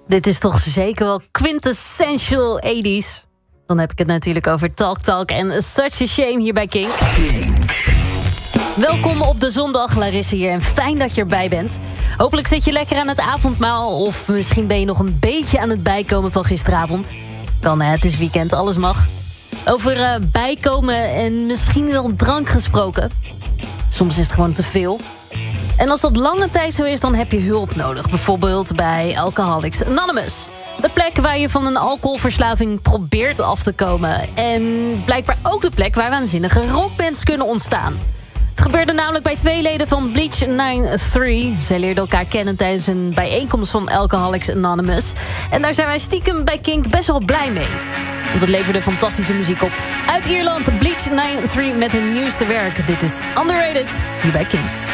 Dit is toch zeker wel quintessential 80s. Dan heb ik het natuurlijk over Talk Talk en Such a Shame hier bij Kink. Welkom op de zondag, Larisse hier en fijn dat je erbij bent. Hopelijk zit je lekker aan het avondmaal of misschien ben je nog een beetje aan het bijkomen van gisteravond. Kan, het is weekend, alles mag. Over bijkomen en misschien wel drank gesproken. Soms is het gewoon te veel. En als dat lange tijd zo is, dan heb je hulp nodig. Bijvoorbeeld bij Alcoholics Anonymous. De plek waar je van een alcoholverslaving probeert af te komen. En blijkbaar ook de plek waar waanzinnige rockbands kunnen ontstaan. Het gebeurde namelijk bij 2 leden van Bleach 93. Zij leerden elkaar kennen tijdens een bijeenkomst van Alcoholics Anonymous. En daar zijn wij stiekem bij Kink best wel blij mee. Want het leverde fantastische muziek op. Uit Ierland, Bleach 93 met hun nieuwste werk. Dit is Underrated, hier bij Kink.